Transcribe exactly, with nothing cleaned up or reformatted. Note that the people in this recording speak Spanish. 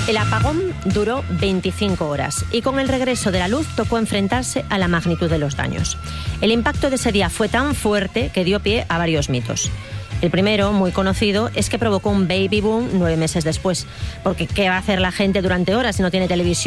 El apagón duró veinticinco horas y con el regreso de la luz tocó enfrentarse a la magnitud de los daños. El impacto de ese día fue tan fuerte que dio pie a varios mitos. El primero, muy conocido, es que provocó un baby boom nueve meses después. Porque ¿qué va a hacer la gente durante horas si no tiene televisión?